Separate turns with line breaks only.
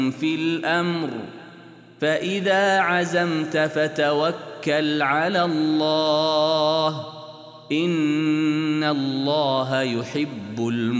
في الأمر فإذا عزمت فتوكل على الله إن الله يحب المتوكلين.